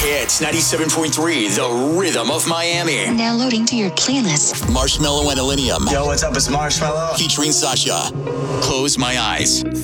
Hits 97.3, the rhythm of Miami. Now loading to your playlist. Marshmello and Illenium. Yo, what's up? It's Marshmello. Featuring Sasha. Close My Eyes.